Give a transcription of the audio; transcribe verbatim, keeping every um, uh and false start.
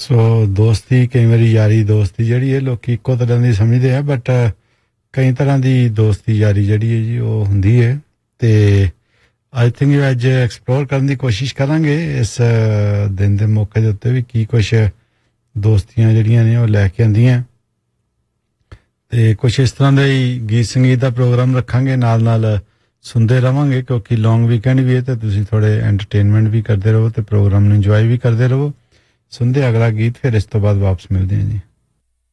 ਸੋ ਦੋਸਤੀ ਕਈ ਵਾਰੀ ਯਾਰੀ ਦੋਸਤੀ ਜਿਹੜੀ ਹੈ ਲੋਕੀ ਇੱਕੋ ਤਰ੍ਹਾਂ ਦੀ ਸਮਝਦੇ ਆ ਬਟ ਕਈ ਤਰ੍ਹਾਂ ਦੀ ਦੋਸਤੀ ਯਾਰੀ ਜਿਹੜੀ ਹੈ ਜੀ ਉਹ ਹੁੰਦੀ ਹੈ ਤੇ ਆਈ ਥਿੰਕ ਅੱਜ ਐਕਸਪਲੋਰ ਕਰਨ ਦੀ ਕੋਸ਼ਿਸ਼ ਕਰਾਂਗੇ ਇਸ ਦਿਨ ਦੇ ਮੌਕੇ ਦੇ ਉੱਤੇ ਵੀ ਕੀ ਕੁਛ ਦੋਸਤੀਆਂ ਜਿਹੜੀਆਂ ਨੇ ਉਹ ਲੈ ਕੇ ਆਉਂਦੀਆਂ ਤੇ ਕੁਛ ਇਸ ਤਰ੍ਹਾਂ ਦਾ ਹੀ ਗੀਤ ਸੰਗੀਤ ਦਾ ਪ੍ਰੋਗਰਾਮ ਰੱਖਾਂਗੇ ਨਾਲ ਨਾਲ ਸੁਣਦੇ ਰਵਾਂਗੇ ਕਿਉਂਕਿ ਲੌਂਗ ਵੀਕਐਂਡ ਵੀ ਹੈ ਤੇ ਤੁਸੀਂ ਥੋੜੇ ਐਂਟਰਟੇਨਮੈਂਟ ਵੀ ਕਰਦੇ ਰਹੋ ਤੇ ਪ੍ਰੋਗਰਾਮ ਨੂੰ ਇੰਜੋਏ ਵੀ ਕਰਦੇ ਰਹੋ ਸੁਣਦੇ ਅਗਲਾ ਗੀਤ ਫਿਰ ਇਸ ਤੋਂ ਬਾਅਦ ਵਾਪਸ ਮਿਲਦੇ ਹਾਂ ਜੀ